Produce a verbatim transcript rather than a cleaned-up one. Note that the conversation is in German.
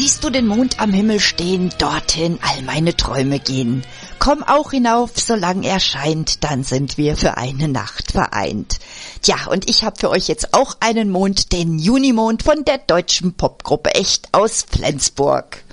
Siehst du den Mond am Himmel stehen, dorthin all meine Träume gehen. Komm auch hinauf, solang er scheint, dann sind wir für eine Nacht vereint. Tja, und ich habe für euch jetzt auch einen Mond, den Junimond von der deutschen Popgruppe Echt aus Flensburg.